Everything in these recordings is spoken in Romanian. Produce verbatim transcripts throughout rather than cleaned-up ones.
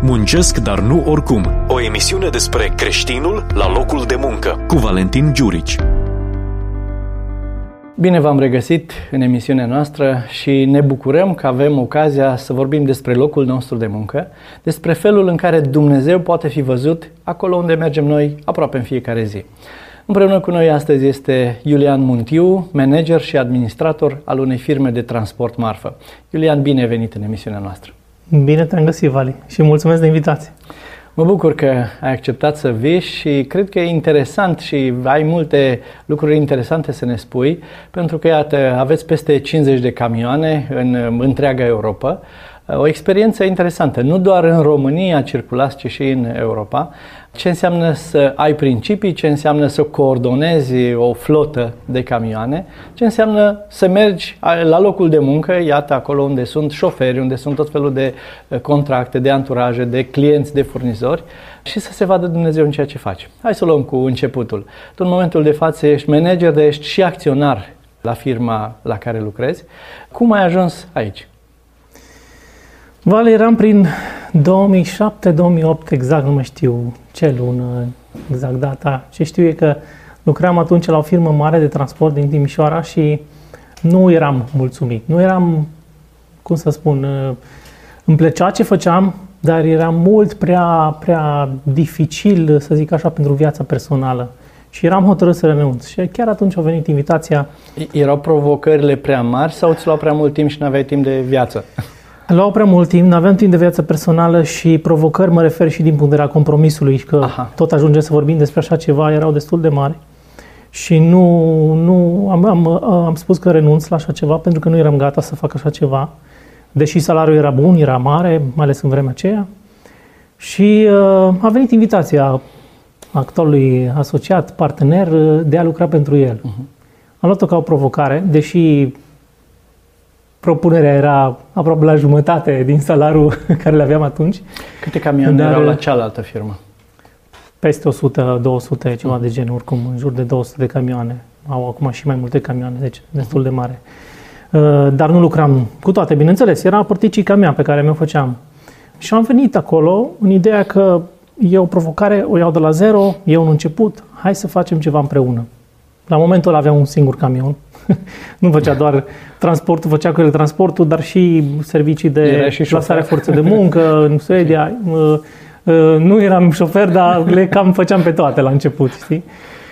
Muncesc, dar nu oricum. O emisiune despre creștinul la locul de muncă, cu Valentin Giurici. Bine v-am regăsit în emisiunea noastră și ne bucurăm că avem ocazia să vorbim despre locul nostru de muncă, despre felul în care Dumnezeu poate fi văzut acolo unde mergem noi aproape în fiecare zi. Împreună cu noi astăzi este Iulian Muntiu, manager și administrator al unei firme de transport marfă. Iulian, bine ai venit în emisiunea noastră. Bine te-am găsit, Vali, și mulțumesc de invitație. Mă bucur că ai acceptat să vii și cred că e interesant și ai multe lucruri interesante să ne spui, pentru că, iată, aveți peste cincizeci de camioane în întreaga Europa. O experiență interesantă, nu doar în România circulați, ci și în Europa. Ce înseamnă să ai principii, ce înseamnă să coordonezi o flotă de camioane, ce înseamnă să mergi la locul de muncă, iată acolo unde sunt șoferi, unde sunt tot felul de contracte, de anturaje, de clienți, de furnizori și să se vadă Dumnezeu în ceea ce faci. Hai să luăm cu începutul. Tu în momentul de față ești manager, dar ești și acționar la firma la care lucrezi. Cum ai ajuns aici? Vale, eram prin două mii șapte două mii opt, exact nu mai știu ce lună, exact data. Ce știu e că lucram atunci la o firmă mare de transport din Timișoara și nu eram mulțumit. Nu eram, cum să spun, îmi plăcea ce făceam, dar era mult prea, prea dificil, să zic așa, pentru viața personală. Și eram hotărât să renunț. Și chiar atunci a venit invitația. Erau provocările prea mari sau ți luau prea mult timp și nu aveai timp de viață? Luau prea mult timp, nu aveam timp de viață personală și provocări mă refer și din punct de vedere a compromisului, că Aha. tot ajungem să vorbim despre așa ceva, erau destul de mari. Și nu, nu am, am, am spus că renunț la așa ceva pentru că nu eram gata să fac așa ceva. Deși salariul era bun, era mare, mai ales în vremea aceea. Și uh, a venit invitația actualului asociat, partener, de a lucra pentru el. Uh-huh. Am luat-o ca o provocare, deși propunerea era aproape la jumătate din salariul care le aveam atunci. Câte camioane Dar, erau la cealaltă firmă? Peste o sută două sute, ceva uh-huh. de genul, oricum, în jur de două sute de camioane. Au acum și mai multe camioane, deci destul de mare. Dar nu lucram cu toate, bineînțeles. Era părticica mea pe care mi-o făceam. Și am venit acolo în ideea că e o provocare, o iau de la zero, e un început, hai să facem ceva împreună. La momentul ăla aveam un singur camion. Nu făcea doar transportul, făcea cu el transportul, dar și servicii de plasare forțe de muncă în Suedia. Nu eram șofer, dar le cam făceam pe toate la început, știi?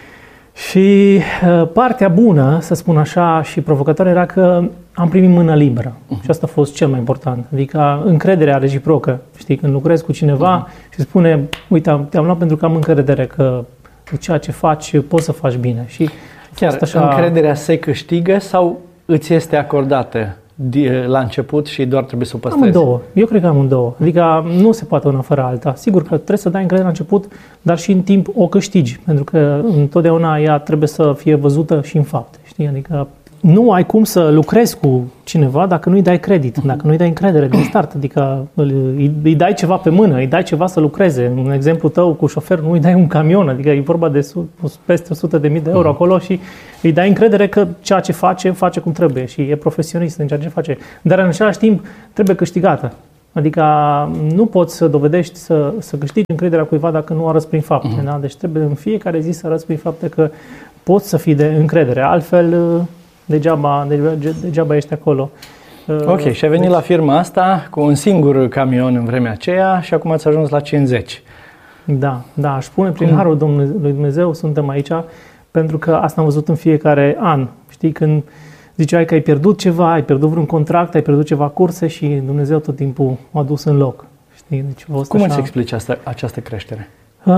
Și partea bună, să spun așa, și provocatoare era că am primit mână liberă. Uh-huh. Și asta a fost cel mai important. Adică încrederea reciprocă. Știi, când lucrezi cu cineva uh-huh. și spune, uite, te-am luat pentru că am încredere că ceea ce faci poți să faci bine. Și chiar așa, încrederea se câștigă sau îți este acordată la început și doar trebuie să o păstrezi? Amândouă. Eu cred că amândouă. Adică nu se poate una fără alta. Sigur că trebuie să dai încredere la început, dar și în timp o câștigi. Pentru că întotdeauna ea trebuie să fie văzută și în fapte. Știi? Adică nu ai cum să lucrezi cu cineva dacă nu-i dai credit, dacă nu-i dai încredere din start. Adică îi, îi dai ceva pe mână, îi dai ceva să lucreze. În exemplu tău cu șofer nu îi dai un camion, adică e vorba de peste o sută de mii de euro acolo și îi dai încredere că ceea ce face, face cum trebuie și e profesionist în ceea ce face. Dar în același timp trebuie câștigată. Adică nu poți să dovedești să, să câștigi încrederea cuiva dacă nu arăți prin fapte. Uh-huh. Da? Deci trebuie în fiecare zi să arăți prin fapte că poți să fii de încredere. Altfel degeaba, degeaba ești acolo. Ok, și ai venit deci la firma asta cu un singur camion în vremea aceea și acum ați ajuns la cincizeci. Da, da, aș spune prin harul lui Dumnezeu suntem aici, pentru că asta am văzut în fiecare an. Știi, când ziceai că ai pierdut ceva, ai pierdut vreun contract, ai pierdut ceva curse și Dumnezeu tot timpul a adus în loc. Știi? Deci, cum așa... îți explici asta, această creștere? Uh,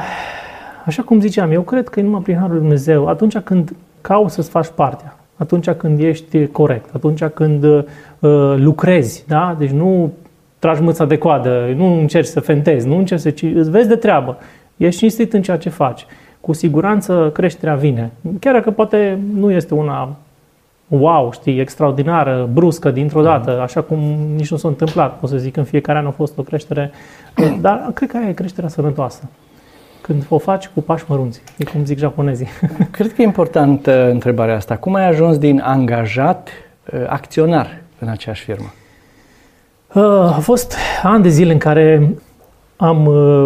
așa cum ziceam, eu cred că e numai prin harul lui Dumnezeu. Atunci când cauți să-ți faci partea, atunci când ești corect, atunci când uh, lucrezi, da? Deci nu tragi mâța de coadă, nu încerci să fentezi, nu încerci să... ci îți vezi de treabă, ești cinstit în ceea ce faci. Cu siguranță creșterea vine. Chiar dacă poate nu este una wow, știi, extraordinară, bruscă, dintr-o dată, așa cum nici nu s-a întâmplat. Pot să zic că în fiecare an a fost o creștere, dar cred că aia e creșterea sănătoasă. Când o faci cu pași mărunți, e cum zic japonezii. Cred că e importantă întrebarea asta. Cum ai ajuns din angajat acționar în aceeași firmă? A fost ani de zile în care am,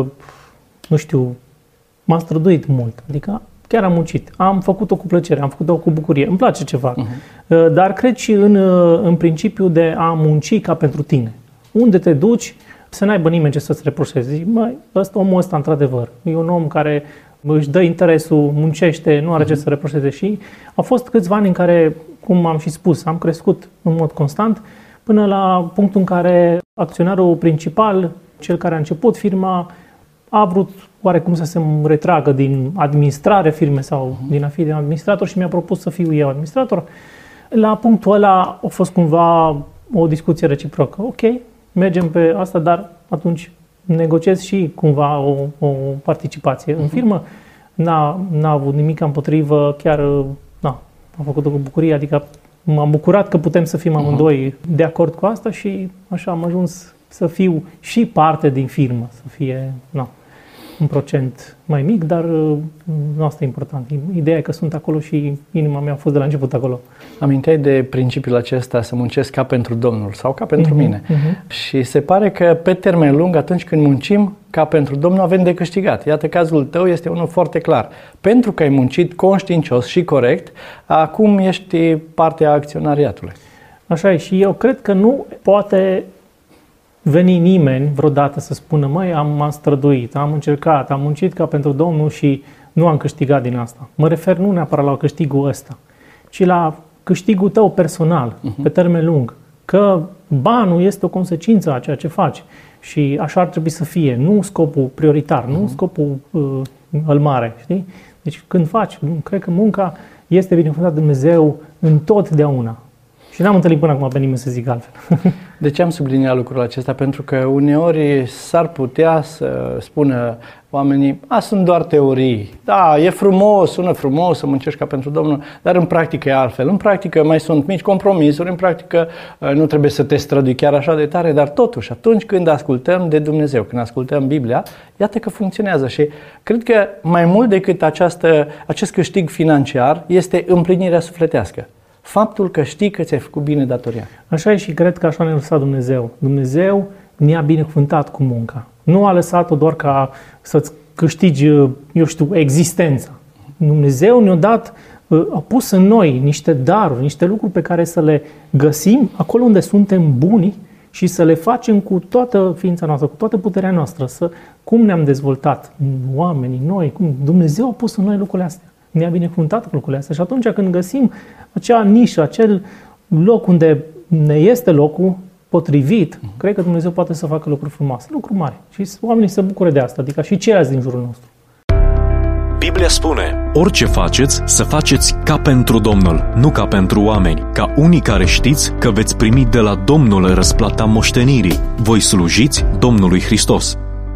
nu știu, m-am străduit mult, adică chiar am muncit, am făcut-o cu plăcere, am făcut-o cu bucurie, îmi place ce fac, uh-huh. dar cred și în, în principiu de a munci ca pentru tine. Unde te duci, să n-aibă nimeni ce să-ți reproșeze. Zic, măi, ăsta, omul ăsta, într-adevăr, e un om care își dă interesul, muncește, nu are uh-huh. ce să reproșeze. Și au fost câțiva ani în care, cum am și spus, am crescut în mod constant, până la punctul în care acționarul principal, cel care a început firma, a vrut oarecum să se retragă din administrare firme sau uh-huh. din a fi de administrator și mi-a propus să fiu eu administrator. La punctul ăla a fost cumva o discuție reciprocă. Ok, mergem pe asta, dar atunci negociez și cumva o, o participație uh-huh. în firmă. N-a, n-a avut nimic împotrivă, chiar na, am făcut-o cu bucurie, adică m-am bucurat că putem să fim amândoi uh-huh. de acord cu asta și așa am ajuns să fiu și parte din firmă, să fie na, un procent mai mic, dar nu asta e important. Ideea e că sunt acolo și inima mea a fost de la început acolo. Aminteai de principiul acesta să muncesc ca pentru Domnul sau ca pentru uh-huh, mine. Uh-huh. Și se pare că pe termen lung, atunci când muncim ca pentru Domnul, avem de câștigat. Iată, cazul tău este unul foarte clar. Pentru că ai muncit conștiincios și corect, acum ești partea acționariatului. Așa e, și eu cred că nu poate veni nimeni vreodată să spună, măi, am, m-am străduit, am încercat, am muncit ca pentru Domnul și nu am câștigat din asta. Mă refer nu neapărat la câștigul ăsta, ci la câștigul tău personal, uh-huh. pe termen lung. Că banul este o consecință a ceea ce faci și așa ar trebui să fie, nu scopul prioritar, uh-huh. nu scopul uh, al mare, știi? Deci când faci, cred că munca este binecuvântată de Dumnezeu întotdeauna. Și n-am întâlnit până acum pe nimeni să zic altfel. De ce am subliniat lucrul acesta? Pentru că uneori s-ar putea să spună oamenii, a, sunt doar teorii. Da, e frumos, sună frumos să muncești ca pentru Domnul, dar în practică e altfel. În practică mai sunt mici compromisuri, în practică nu trebuie să te strădui chiar așa de tare, dar totuși, atunci când ascultăm de Dumnezeu, când ascultăm Biblia, iată că funcționează. Și cred că mai mult decât această, acest câștig financiar este împlinirea sufletească. Faptul că știi că ți-ai făcut bine datoria. Așa e și cred că așa ne-a lăsat Dumnezeu. Dumnezeu ne-a binecuvântat cu munca. Nu a lăsat-o doar ca să-ți câștigi, eu știu, existența. Dumnezeu ne-a dat, a pus în noi niște daruri, niște lucruri pe care să le găsim acolo unde suntem buni și să le facem cu toată ființa noastră, cu toată puterea noastră. Să, cum ne-am dezvoltat oamenii, noi, cum Dumnezeu a pus în noi lucrurile astea. Ne-a binecuvântat cu lucrurile astea și atunci când găsim acea nișă, acel loc unde ne este locul potrivit, uh-huh. cred că Dumnezeu poate să facă lucruri frumoase, lucruri mari. Și oamenii se bucură de asta, adică și ceilalți din jurul nostru. Biblia spune, orice faceți, să faceți ca pentru Domnul, nu ca pentru oameni, ca unii care știți că veți primi de la Domnul răsplata moștenirii. Voi slujiți Domnului Hristos.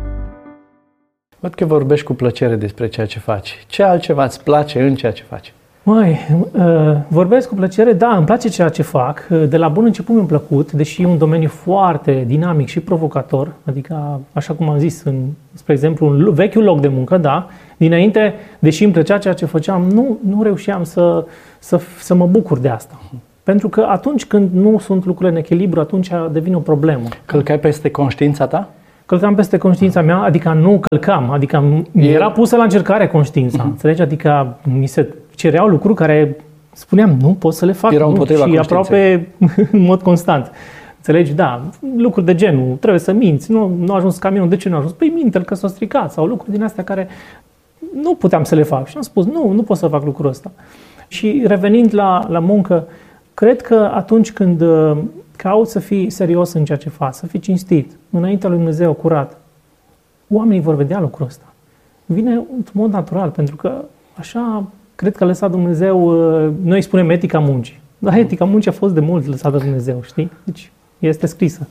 Văd că vorbești cu plăcere despre ceea ce faci. Ce altceva îți place în ceea ce faci? Măi, vorbesc cu plăcere, da, îmi place ceea ce fac. De la bun început mi-a plăcut, deși e un domeniu foarte dinamic și provocator, adică, așa cum am zis, în, spre exemplu, în vechiul loc de muncă, da, dinainte, deși îmi plăcea ceea ce făceam, nu, nu reușeam să, să, să mă bucur de asta. Pentru că atunci când nu sunt lucrurile în echilibru, atunci devine o problemă. Călcai peste conștiința ta? Călcam peste conștiința mea, adică nu călcam, adică mi era pusă la încercare conștiința, uh-huh. înțelegi? Adică mi se cereau lucruri care spuneam, nu pot să le fac. Erau împotriva și aproape în mod constant. Înțelegi? Da, lucruri de genul, trebuie să minți, nu, nu a ajuns camionul, de ce nu a ajuns? Păi minte-l că s-a stricat sau lucruri din astea care nu puteam să le fac. Și am spus, nu, nu pot să fac lucrul ăsta. Și revenind la, la muncă, cred că atunci când cauți să fii serios în ceea ce faci, să fii cinstit, înaintea lui Dumnezeu, curat, oamenii vor vedea lucrul ăsta. Vine într-un mod natural, pentru că așa cred că a lăsat Dumnezeu, noi spunem etica muncii, dar etica muncii a fost de mult lăsată de Dumnezeu, știi? Deci este scrisă.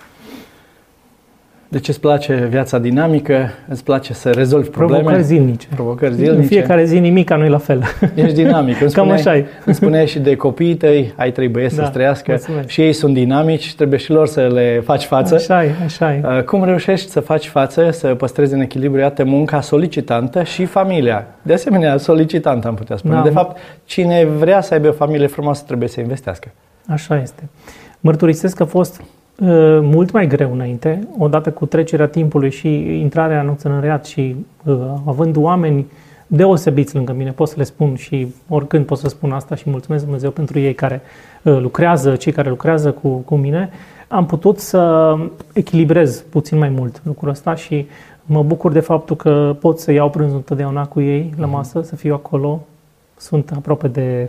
Deci îți place viața dinamică, îți place să rezolvi probleme. Provocări zilnice. Provocări zilnice. În fiecare zi nimica nu e la fel. Ești dinamic. Îmi Cam așa e. Îmi spuneai și de copiii tăi, ai trei băieți da, să trăiască mulțumesc. Și ei sunt dinamici, trebuie și lor să le faci față. Așa e, așa e. Cum reușești să faci față, să păstrezi în echilibru, iată, munca solicitantă și familia? De asemenea, solicitantă am putea spune. Da, de fapt, cine vrea să aibă o familie frumoasă trebuie să investească. Așa este. Mărturisesc că a fost mult mai greu înainte, odată cu trecerea timpului și intrarea în antreprenoriat și uh, având oameni deosebiți lângă mine, pot să le spun și oricând pot să spun asta și mulțumesc Dumnezeu pentru ei care uh, lucrează, cei care lucrează cu, cu mine, am putut să echilibrez puțin mai mult lucrul ăsta și mă bucur de faptul că pot să iau prânzul întotdeauna cu ei la masă, să fiu acolo. Sunt aproape de,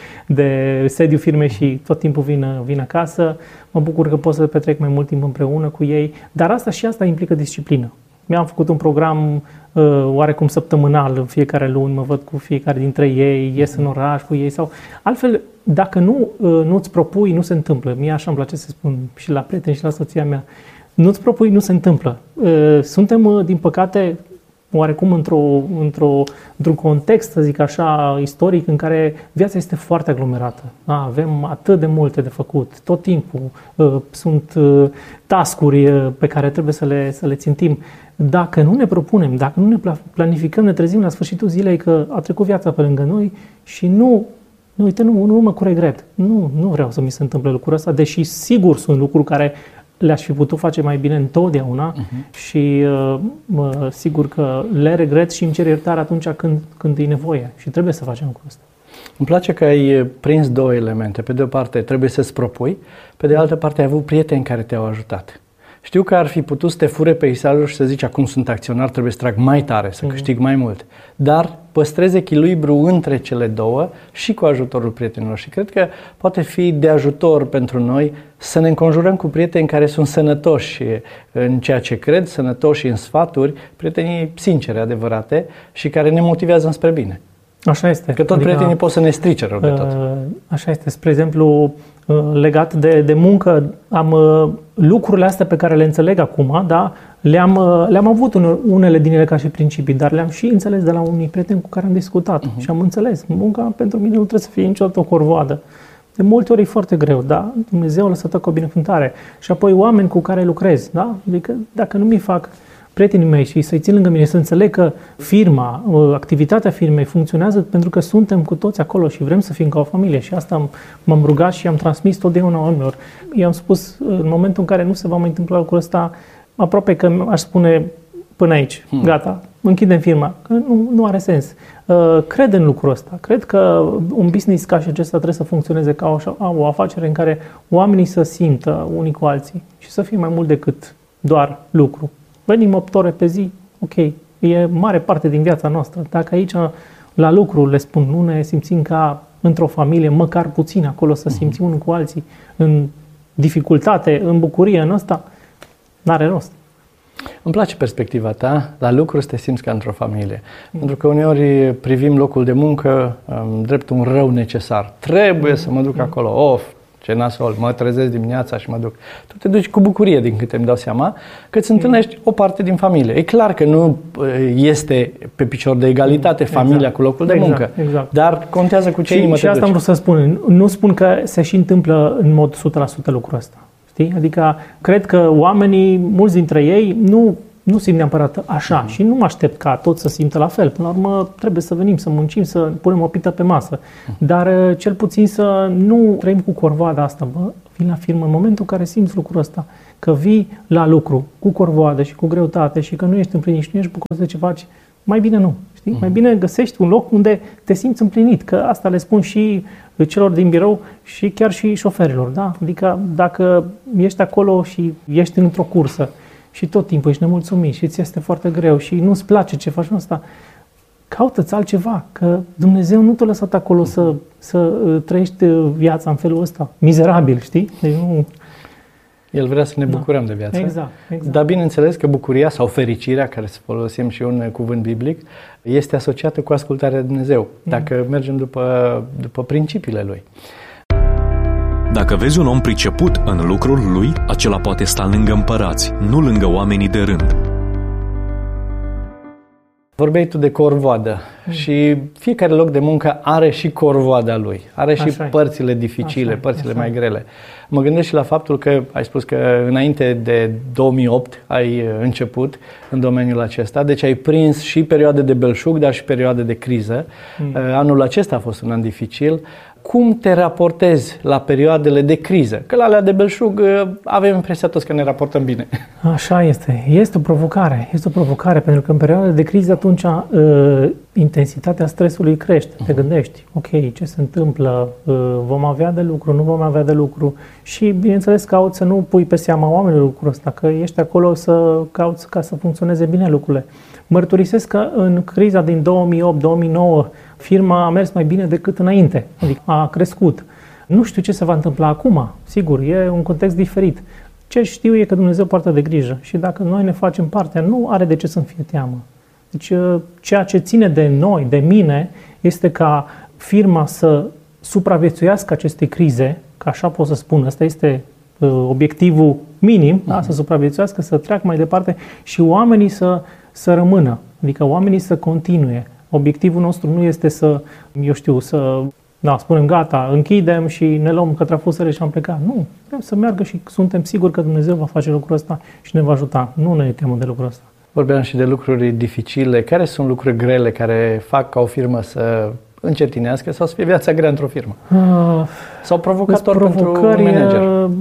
de sediul firmei și tot timpul vin, vin acasă. Mă bucur că pot să petrec mai mult timp împreună cu ei, dar asta și asta implică disciplină. Mi-am făcut un program uh, oarecum săptămânal, în fiecare luni mă văd cu fiecare dintre ei, ies în oraș cu ei sau altfel, dacă nu, uh, nu-ți propui, nu se întâmplă. Mie așa îmi place să spun și la prieteni și la soția mea. Nu-ți propui, nu se întâmplă. Uh, suntem, uh, din păcate, oarecum într-o, într-o, într-un context, să zic așa, istoric, în care viața este foarte aglomerată. Da, avem atât de multe de făcut, tot timpul. Uh, sunt uh, task-uri uh, pe care trebuie să le, să le țintim. Dacă nu ne propunem, dacă nu ne planificăm, ne trezim la sfârșitul zilei că a trecut viața pe lângă noi și nu, nu uite, nu, nu mă cu regret. Nu, nu vreau să mi se întâmple lucrul ăsta, deși sigur sunt lucruri care le-aș fi putut face mai bine întotdeauna uh-huh. și uh, uh, sigur că le regret și îmi cer iertare atunci când, când e nevoie și trebuie să facem lucrul ăsta. Îmi place că ai prins două elemente. Pe de o parte trebuie să-ți propui, pe de altă parte ai avut prieteni care te-au ajutat. Știu că ar fi putut să te fure peisajul și să zici acum sunt acționar, trebuie să trag mai tare, să câștig mai mult. Dar păstrezi echilibru între cele două și cu ajutorul prietenilor. Și cred că poate fi de ajutor pentru noi să ne înconjurăm cu prieteni care sunt sănătoși în ceea ce cred, sănătoși în sfaturi, prietenii sincere, adevărate și care ne motivează înspre bine. Așa este. Că tot adică, prietenii pot să ne strice rău de tot. Așa este. Spre exemplu, legat de, de muncă, am lucrurile astea pe care le înțeleg acum, da, le-am, le-am avut unele din ele ca și principii, dar le-am și înțeles de la unii prieteni cu care am discutat uh-huh. și am înțeles. Munca pentru mine nu trebuie să fie niciodată o corvoadă. De multe ori e foarte greu, da? Dumnezeu a lăsat-o cu o binecuvântare. Și apoi oameni cu care lucrez, da? Adică dacă nu mi fac prietenii mei și să-i țin lângă mine, să înțeleg că firma, activitatea firmei funcționează pentru că suntem cu toți acolo și vrem să fim ca o familie și asta m-am rugat și am transmis totdeauna oamenilor. I-am spus în momentul în care nu se va mai întâmpla lucrul ăsta, aproape că aș spune până aici, hmm. gata, închidem firma, că nu, nu are sens. Cred în lucrul ăsta, cred că un business ca și acesta trebuie să funcționeze ca o, o afacere în care oamenii să simtă unii cu alții și să fie mai mult decât doar lucru. Venim opt ore pe zi, ok, e mare parte din viața noastră. Dacă aici, la lucru, le spun, nu ne simțim ca într-o familie, măcar puțin acolo, să simțim unul cu alții, în dificultate, în bucurie, în ăsta, n-are rost. Îmi place perspectiva ta, la lucru să te simți ca într-o familie. Mm. Pentru că uneori privim locul de muncă um, drept un rău necesar. Trebuie mm. să mă duc acolo, of, ce nasol, mă trezesc dimineața și mă duc. Tu te duci cu bucurie, din câte îmi dau seama, că îți întâlnești o parte din familie. E clar că nu este pe picior de egalitate familia exact. Cu locul de exact, muncă, exact. dar contează cu ce și, inimă și te asta duci. am vrut să spun. Nu spun că se și întâmplă în mod o sută la sută lucrul ăsta. Știi? Adică cred că oamenii, mulți dintre ei, nu nu simt neapărat așa mm-hmm. și nu mă aștept ca toți să simtă la fel. Până la urmă trebuie să venim, să muncim, să punem o pită pe masă. Mm-hmm. Dar cel puțin să nu trăim cu corvoada asta. Bă, vin la firmă în momentul în care simți lucrul ăsta, că vii la lucru cu corvoadă și cu greutate și că nu ești împlinit și nu ești bucuros de ce faci, mai bine nu. Știi? Mm-hmm. Mai bine găsești un loc unde te simți împlinit, că asta le spun și celor din birou și chiar și șoferilor. Da? Adică dacă ești acolo și ești într-o cursă și tot timpul ești nemulțumit și ți este foarte greu și nu-ți place ce faci asta, caută-ți altceva, că Dumnezeu nu te-a lăsat acolo să, să trăiești viața în felul ăsta, mizerabil, știi? Deci nu... El vrea să ne bucurăm da. de viață. Exact, exact. Dar bineînțeles că bucuria sau fericirea, care să folosim și un cuvânt biblic, este asociată cu ascultarea de Dumnezeu, dacă mm. mergem după, după principiile Lui. Dacă vezi un om priceput în lucrul lui, acela poate sta lângă împărați, nu lângă oamenii de rând. Vorbeai tu de corvoadă mm. și fiecare loc de muncă are și corvoada lui, are și așa părțile dificile, așa, părțile așa. mai grele. Mă gândesc și la faptul că ai spus că înainte de două mii opt ai început în domeniul acesta, deci ai prins și perioade de belșug, dar și perioade de criză. Mm. Anul acesta a fost un an dificil. cum te raportezi la perioadele de criză? Că la alea de belșug avem impresia toți că ne raportăm bine. Așa este. Este o provocare. Este o provocare pentru că în perioada de criză atunci uh, intensitatea stresului crește. Te gândești, ok, ce se întâmplă? Uh, vom avea de lucru, nu vom avea de lucru? Și bineînțeles cauți să nu pui pe seama oamenilor lucrul ăsta, că ești acolo să cauți ca să funcționeze bine lucrurile. Mărturisesc că în criza din două mii opt două mii nouă firma a mers mai bine decât înainte, adică a crescut. Nu știu ce se va întâmpla acum, sigur, e un context diferit. Ce știu e că Dumnezeu poartă de grijă și dacă noi ne facem partea, nu are de ce să-mi fie teamă. Deci ceea ce ține de noi, de mine, este ca firma să supraviețuiască aceste crize, că așa pot să spun, ăsta este obiectivul minim, da? Să supraviețuiască, să treacă mai departe și oamenii să, să rămână, adică oamenii să continue. Obiectivul nostru nu este să, eu știu, să da, spunem gata, închidem și ne luăm către fusele și am plecat. Nu, vrem să meargă și suntem siguri că Dumnezeu va face lucrul ăsta și ne va ajuta. Nu ne temem de lucrul ăsta. Vorbeam și de lucruri dificile. Care sunt lucruri grele care fac ca o firmă să încetinească sau să fie viața grea într-o firmă? Uh, sau provocator pentru un manager?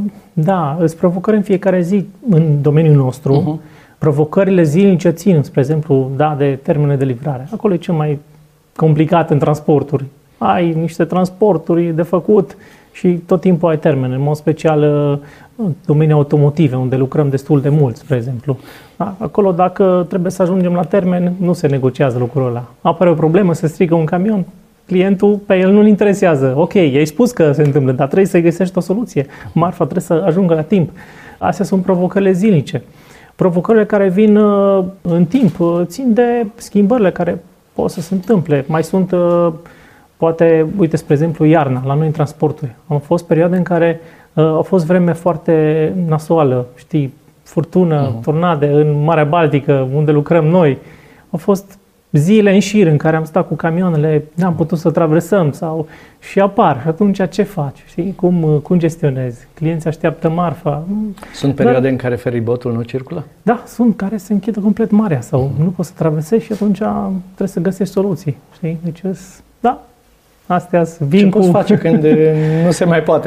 Da, îți provocări în fiecare zi în domeniul nostru. Uh-huh. Provocările zilnice țin, spre exemplu, da, de termene de livrare. Acolo e cel mai complicat în transporturi. Ai niște transporturi de făcut și tot timpul ai termene, în mod special în domeniul automotive, unde lucrăm destul de mult, spre exemplu. Da, acolo, dacă trebuie să ajungem la termen, nu se negociază lucrul ăla. Apare o problemă, se strică un camion, clientul, pe el nu-l interesează. Ok, i-ai spus că se întâmplă, dar trebuie să-i găsești o soluție. Marfa trebuie să ajungă la timp. Astea sunt provocările zilnice. Provocările care vin uh, în timp uh, țin de schimbările care pot să se întâmple. Mai sunt, uh, poate, uite, spre exemplu, iarna, la noi în transporturi. Am fost perioade în care uh, a fost vreme foarte nasoală, știi, furtună, uh-huh. tornade în Marea Baltică, unde lucrăm noi. Au fost zile în șir în care am stat cu camioanele, n-am putut să traversăm sau și apar. Și atunci ce faci? Știi? Cum, cum gestionezi? Clienții așteaptă marfa. Sunt perioade Dar, în care feribotul nu circulă? Da, sunt care se închidă complet marea sau uh-huh. nu poți să traversezi și atunci trebuie să găsești soluții. Știi? Deci, da, astea vin ce cu... poți face când nu se mai poate?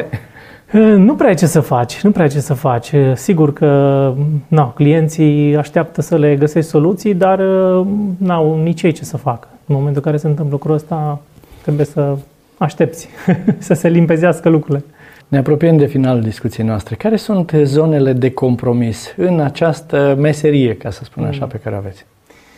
Nu prea ai ce să faci, nu prea ai ce să faci. Sigur că na, clienții așteaptă să le găsești soluții, dar n-au nici ei ce să facă. În momentul în care se întâmplă lucrul ăsta, trebuie să aștepți să se limpezească lucrurile. Ne apropiem de finalul discuției noastre. Care sunt zonele de compromis în această meserie, ca să spun așa, pe care o aveți?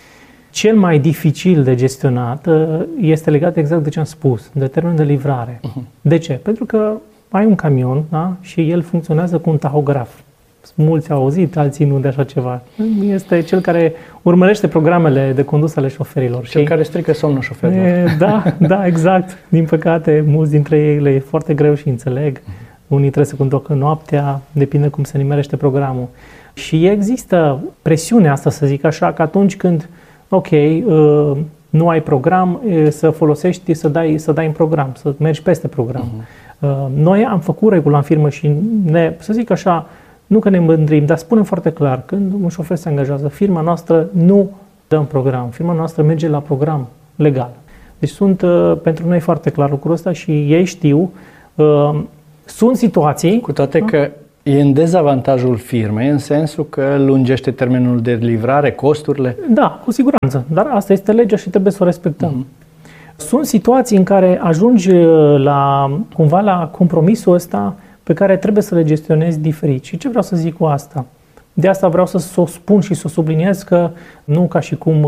Cel mai dificil de gestionat este legat exact de ce am spus, de termen de livrare. Uh-huh. De ce? Pentru că ai un camion, da? Și el funcționează cu un tahograf. Mulți au auzit, alții nu de așa ceva. Este cel care urmărește programele de condus ale șoferilor. Cel și care strică somnul șoferilor. E, da, da, exact. Din păcate, mulți dintre ei le e foarte greu și înțeleg. Uh-huh. Unii trebuie să conducă noaptea, depinde cum se nimerește programul. Și există presiunea asta, să zic așa, că atunci când, ok, uh, nu ai program, să folosești, să dai, să dai în program, să mergi peste program. Uh-huh. Noi am făcut regula în firmă și ne, să zic așa, nu că ne mândrim, dar spunem foarte clar, când un șofer se angajează, firma noastră nu dă în program, firma noastră merge la program legal. Deci sunt pentru noi foarte clar lucrul ăsta și ei știu. Sunt situații... Cu toate că e în dezavantajul firmei, în sensul că lungește termenul de livrare, costurile? Da, cu siguranță, dar asta este legea și trebuie să o respectăm. Uh-huh. Sunt situații în care ajungi la, cumva la compromisul ăsta pe care trebuie să le gestionezi diferit. Și ce vreau să zic cu asta? De asta vreau să o spun și să o subliniez că nu ca și cum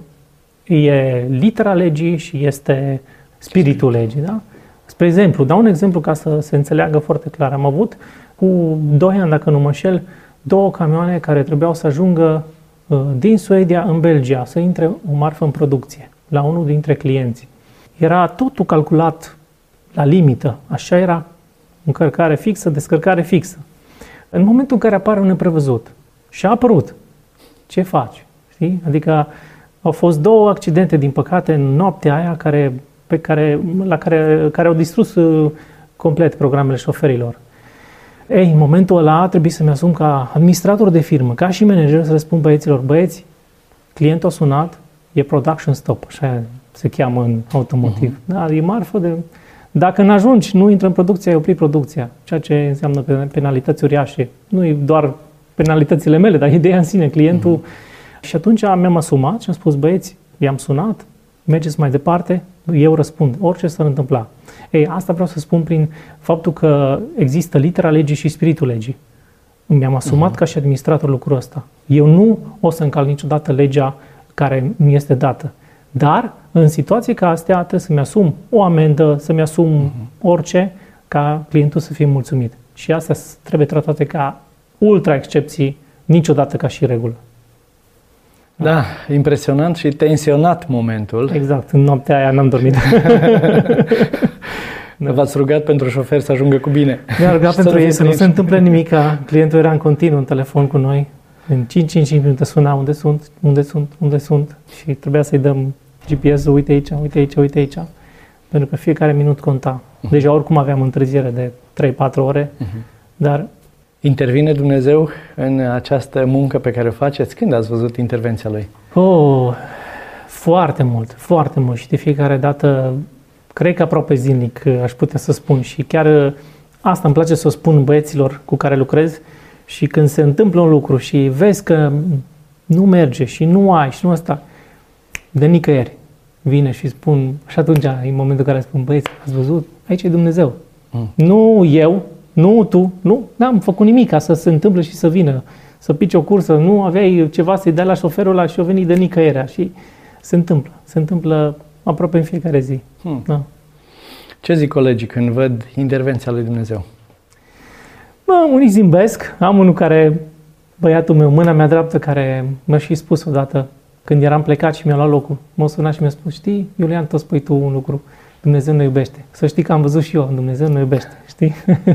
e litera legii și este spiritul legii. Da? Spre exemplu, dau un exemplu ca să se înțeleagă foarte clar. Am avut cu doi ani, dacă nu mă înșel, două camioane care trebuiau să ajungă din Suedia în Belgia, să intre o marfă în producție la unul dintre clienți. Era totul calculat la limită, așa era, încărcare fixă, descărcare fixă. În momentul în care apare un neprevăzut și a apărut, ce faci? Știi? Adică au fost două accidente, din păcate, în noaptea aia care, pe care, la care, care au distrus complet programele șoferilor. Ei, în momentul ăla trebuie să-mi asum ca administrator de firmă, ca și manager, să răspund băieților, băieți, clientul a sunat, e production stop, așa se cheamă în automotiv. Uh-huh. Da, e marfă de... Dacă nu ajungi, nu intră în producție, ai oprit producția, ceea ce înseamnă penalități uriașe. Nu e doar penalitățile mele, dar ideea în sine, clientul. Mm-hmm. Și atunci mi-am asumat și am spus, băieți, i-am sunat, mergeți mai departe, eu răspund, orice s-ar întâmpla. Ei, asta vreau să spun prin faptul că există litera legii și spiritul legii. Mi-am asumat uh-huh. ca și administrator lucrul ăsta. Eu nu o să încalc niciodată legea care mi este dată. Dar, în situații ca astea, trebuie să-mi asum o amendă, să-mi asum uh-huh. orice, ca clientul să fie mulțumit. Și astea trebuie tratate ca ultra excepții, niciodată ca și regulă. Da, impresionant și tensionat momentul. Exact, în noaptea aia n-am dormit. Da. V-ați rugat pentru șofer să ajungă cu bine. Ne-a rugat pentru ei să nu se întâmple nimic. Clientul era în continuu în telefon cu noi. În cinci cinci minute suna unde sunt, unde sunt, unde sunt și trebuia să-i dăm G P S-ul, uite aici, uite aici, uite aici. Pentru că fiecare minut conta. Deja oricum aveam întârziere de trei patru ore, uh-huh. dar... Intervine Dumnezeu în această muncă pe care o faceți? Când ați văzut intervenția Lui? Oh, foarte mult, foarte mult și de fiecare dată, cred că aproape zilnic aș putea să spun și chiar asta îmi place să o spun băieților cu care lucrez și când se întâmplă un lucru și vezi că nu merge și nu ai și nu asta, de nicăieri vine și spun, și atunci e momentul în care spun, băieți, ați văzut? Aici e Dumnezeu. Mm. Nu eu, nu tu, nu, n-am făcut nimic ca să se întâmple și să vină, să pici o cursă, nu aveai ceva să-i dai la șoferul ăla și o venit de nicăierea și se întâmplă, se întâmplă aproape în fiecare zi. Hmm. Da. Ce zic colegii când văd intervenția lui Dumnezeu? Bă, unii zâmbesc, am unul care, băiatul meu, mâna mea dreaptă, care mi-a și spus odată, când eram plecat și mi-a luat locul, m-a sunat și mi-a spus, știi, Iulian, tot spui tu un lucru, Dumnezeu ne iubește. Să știi că am văzut și eu, Dumnezeu ne iubește, știi?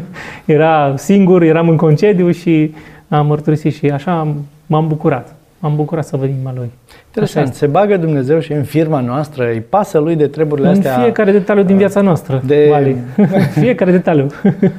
Era singur, eram în concediu și am mărturisit și așa m-am bucurat. M-am bucurat să văd inima Lui. Interesant, se bagă Dumnezeu și în firma noastră, îi pasă Lui de treburile în astea. În fiecare detaliu din viața noastră, de... Vali. Fiecare detaliu.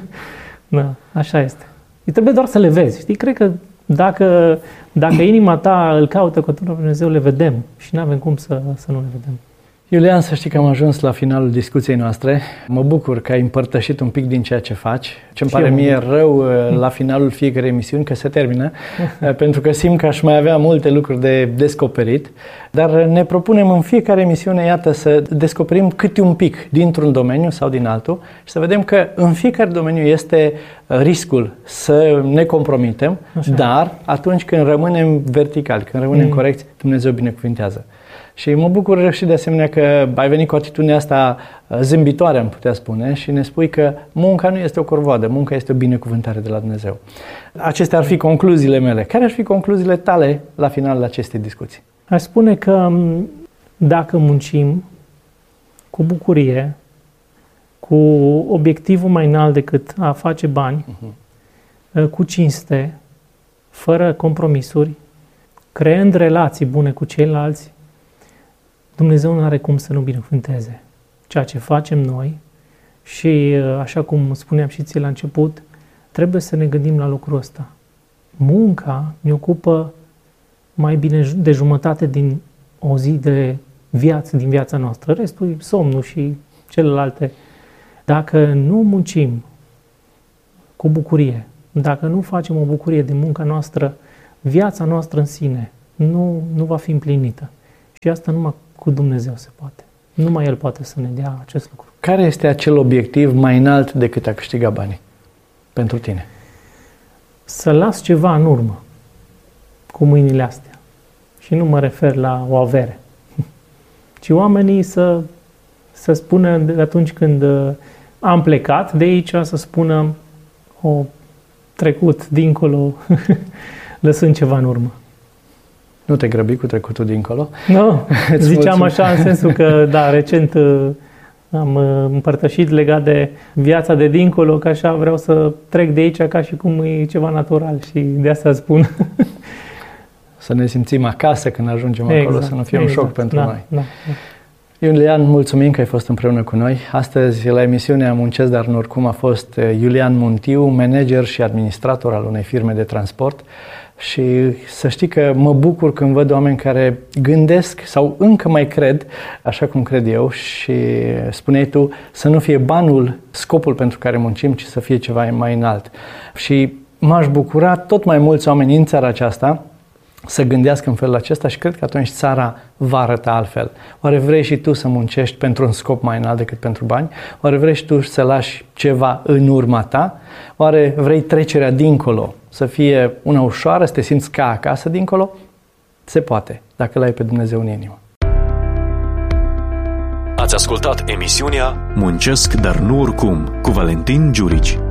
Da, așa este. Îi trebuie doar să le vezi, știi? Cred că dacă, dacă inima ta îl caută cu tot Dumnezeu, le vedem și nu avem cum să, să nu le vedem. Iulian, să știi că am ajuns la finalul discuției noastre. Mă bucur că ai împărtășit un pic din ceea ce faci. Ce-mi pare mie rău la finalul fiecărei emisiuni că se termină, pentru că simt că aș mai avea multe lucruri de descoperit. Dar ne propunem în fiecare emisiune, iată, să descoperim câte un pic dintr-un domeniu sau din altul și să vedem că în fiecare domeniu este riscul să ne compromitem, așa. Dar atunci când rămânem verticali, când rămânem mm. corecți, Dumnezeu binecuvintează. Și mă bucur și de asemenea că ai venit cu atitudinea asta zâmbitoare, am putea spune, și ne spui că munca nu este o corvoadă, munca este o binecuvântare de la Dumnezeu. Acestea ar fi concluziile mele. Care ar fi concluziile tale la finalul acestei discuții? Aș spune că dacă muncim cu bucurie, cu obiectivul mai înalt decât a face bani, uh-huh. cu cinste, fără compromisuri, creând relații bune cu ceilalți, Dumnezeu nu are cum să nu binecuvânteze ceea ce facem noi și, așa cum spuneam și ție la început, trebuie să ne gândim la lucrul ăsta. Munca ne ocupă mai bine de jumătate din o zi de viață, din viața noastră. Restul e somnul și celelalte. Dacă nu muncim cu bucurie, dacă nu facem o bucurie din munca noastră, viața noastră în sine nu, nu va fi împlinită. Și asta numai cu Dumnezeu se poate. Numai El poate să ne dea acest lucru. Care este acel obiectiv mai înalt decât a câștiga banii pentru tine? Să las ceva în urmă cu mâinile astea. Și nu mă refer la o avere. Ci oamenii să, să spună atunci când am plecat de aici, să spună o trecut dincolo, lăsând ceva în urmă. Nu te grăbi cu trecutul dincolo? Nu, ziceam așa în sensul că, da, recent am împărtășit legat de viața de dincolo, că așa vreau să trec de aici ca și cum e ceva natural și de asta spun. Să ne simțim acasă când ajungem exact, acolo, să nu fie exact, un șoc pentru da, noi. Da, da. Iulian, mulțumim că ai fost împreună cu noi. Astăzi, la emisiunea Muncesc, dar nu oricum, a fost Iulian Muntiu, manager și administrator al unei firme de transport. Și să știi că mă bucur când văd oameni care gândesc sau încă mai cred, așa cum cred eu, și spuneai tu, să nu fie banul scopul pentru care muncim, ci să fie ceva mai înalt. Și m-aș bucura tot mai mulți oameni în țara aceasta să gândească în felul acesta și cred că atunci țara va arăta altfel. Oare vrei și tu să muncești pentru un scop mai înalt decât pentru bani? Oare vrei și tu să lași ceva în urma ta? Oare vrei trecerea dincolo să fie una ușoară, să te simți ca acasă dincolo? Se poate, dacă l-ai pe Dumnezeu în inimă. Ați ascultat emisiunea Muncesc, dar nu oricum, cu Valentin Giurici.